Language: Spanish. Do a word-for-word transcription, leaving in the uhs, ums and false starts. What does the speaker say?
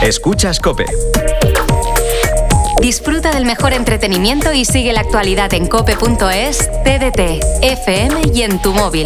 Escuchas COPE. Disfruta del mejor entretenimiento y sigue la actualidad en cope punto es, T D T, F M y en tu móvil.